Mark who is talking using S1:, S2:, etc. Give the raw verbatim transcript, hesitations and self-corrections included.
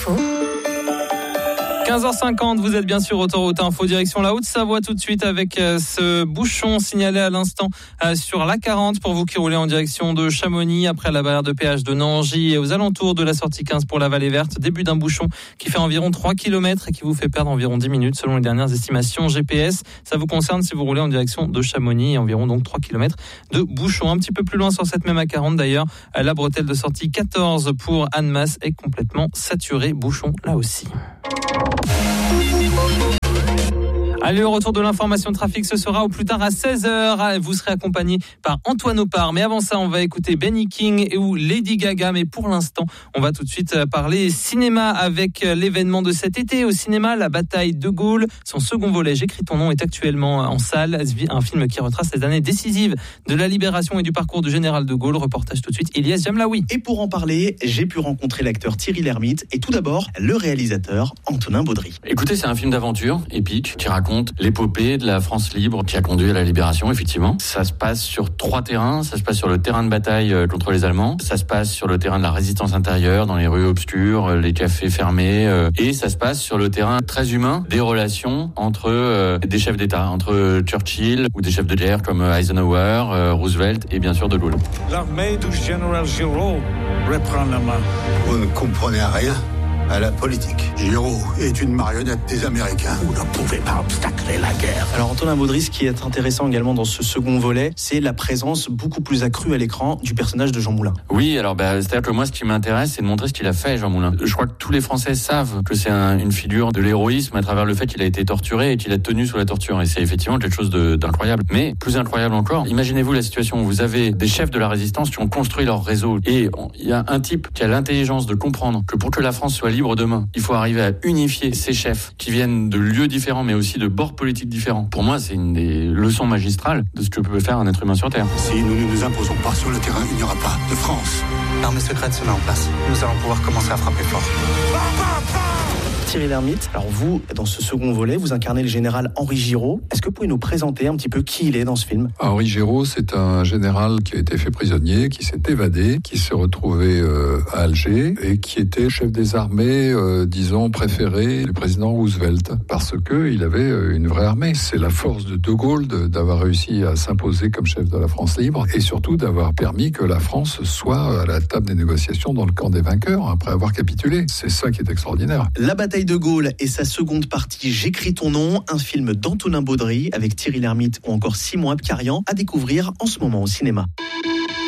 S1: Info.
S2: quinze heures cinquante, vous êtes bien sur Autoroute Info, direction la Haute-Savoie tout de suite avec euh, ce bouchon signalé à l'instant euh, sur l'A quarante pour vous qui roulez en direction de Chamonix après la barrière de péage de Nangy et aux alentours de la sortie quinze pour la Vallée Verte. Début d'un bouchon qui fait environ trois kilomètres et qui vous fait perdre environ dix minutes selon les dernières estimations G P S. Ça vous concerne si vous roulez en direction de Chamonix et environ donc trois kilomètres de bouchon. Un petit peu plus loin sur cette même A quarante d'ailleurs, la bretelle de sortie quatorze pour Annemasse est complètement saturée. Bouchon là aussi. Allez, au retour de l'information trafic, ce sera au plus tard à seize heures. Vous serez accompagné par Antoine Opar. Mais avant ça, on va écouter Benny King et ou Lady Gaga. Mais pour l'instant, on va tout de suite parler cinéma avec l'événement de cet été au cinéma, La Bataille de Gaulle. Son second volet, J'écris ton nom, est actuellement en salle. Un film qui retrace les années décisives de la libération et du parcours du général de Gaulle. Reportage tout de suite, Ilyes Jamlaoui.
S3: Et pour en parler, j'ai pu rencontrer l'acteur Thierry Lhermitte et tout d'abord, le réalisateur Antonin Baudry.
S4: Écoutez, c'est un film d'aventure épique qui raconte l'épopée de la France libre qui a conduit à la libération, effectivement. Ça se passe sur trois terrains. Ça se passe sur le terrain de bataille contre les Allemands. Ça se passe sur le terrain de la résistance intérieure, dans les rues obscures, les cafés fermés. Et ça se passe sur le terrain très humain des relations entre des chefs d'État, entre Churchill ou des chefs de guerre comme Eisenhower, Roosevelt et bien sûr De Gaulle.
S5: L'armée du général Giraud reprend la main.
S6: Vous ne comprenez rien à la politique. Giraud est une marionnette des Américains.
S5: Vous ne pouvez pas obstacler la guerre.
S3: Alors Antonin Baudry, ce qui est intéressant également dans ce second volet, c'est la présence beaucoup plus accrue à l'écran du personnage de Jean Moulin.
S4: Oui, alors bah, c'est-à-dire que moi ce qui m'intéresse, c'est de montrer ce qu'il a fait, Jean Moulin. Je crois que tous les Français savent que c'est un, une figure de l'héroïsme à travers le fait qu'il a été torturé et qu'il a tenu sous la torture. Et c'est effectivement quelque chose de, d'incroyable. Mais plus incroyable encore, imaginez-vous la situation où vous avez des chefs de la résistance qui ont construit leur réseau. Et il y a un type qui a l'intelligence de comprendre que pour que la France soit libre demain, il faut arriver à unifier ces chefs qui viennent de lieux différents mais aussi de bords politiques différents. Pour moi, c'est une des leçons magistrales de ce que peut faire un être humain sur Terre.
S6: Si nous ne nous imposons pas sur le terrain, il n'y aura pas de France.
S7: L'armée secrète se met en place. Nous allons pouvoir commencer à frapper fort.
S3: Thierry Lhermitte, alors vous, dans ce second volet, vous incarnez le général Henri Giraud. Est-ce que vous pouvez nous présenter un petit peu qui il est dans ce film ?
S8: Henri Giraud, c'est un général qui a été fait prisonnier, qui s'est évadé, qui s'est retrouvé euh, à Alger et qui était chef des armées, euh, disons, préféré du président Roosevelt, parce qu'il avait une vraie armée. C'est la force de De Gaulle de, d'avoir réussi à s'imposer comme chef de la France libre et surtout d'avoir permis que la France soit à la table des négociations dans le camp des vainqueurs après avoir capitulé. C'est ça qui est extraordinaire.
S3: La bataille de Gaulle et sa seconde partie, J'écris ton nom, un film d'Antonin Baudry avec Thierry Lhermitte ou encore Simon Abkarian à découvrir en ce moment au cinéma.